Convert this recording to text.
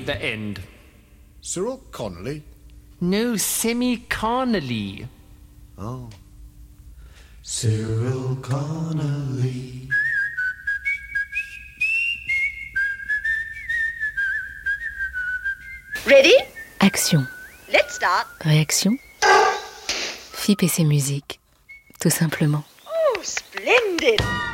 at the end. Cyril Connolly? No, semi-Connolly. Oh. Cyril Connolly. Ready? Action. Let's start. Réaction. FIP et ses musiques. Tout simplement. Oh, splendid!